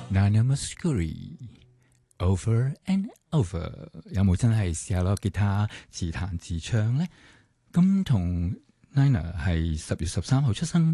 Nana Mouskouri，Over and Over， 有冇真係試下攞吉他自彈自唱呢？咁同 Nana 係10月13號出生。